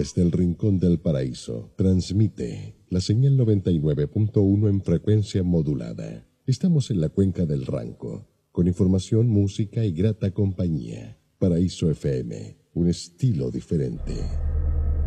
desde el rincón del paraíso. Transmite la señal 99.1 en frecuencia modulada. Estamos en la cuenca del Ranco, con información, música y grata compañía. Paraíso FM, un estilo diferente.